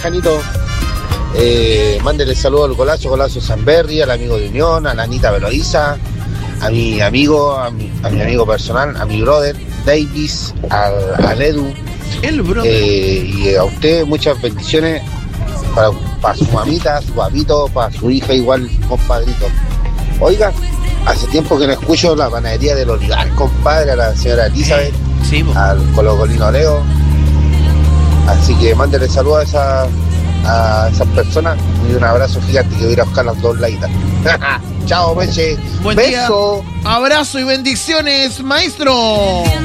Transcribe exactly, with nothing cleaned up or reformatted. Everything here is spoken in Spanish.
Janito. Eh, mándele saludos al Golazo, Golazo Sanberry, al amigo de Unión, a la Anita Veloiza, a mi amigo, a mi, a mi amigo personal, a mi brother Davis, al, al Edu. El brother. Eh, y a usted muchas bendiciones para, para su mamita, su papito, para su hija igual, compadrito. Oiga, hace tiempo que no escucho la panadería del Olivar, compadre, a la señora Elizabeth, sí, al Colocolino Leo. Así que mándele saludos a esa a esas personas y un abrazo gigante que voy a ir a buscar las dos laitas. Chao, Meche. Buen Beso. día. Abrazo y bendiciones, maestro.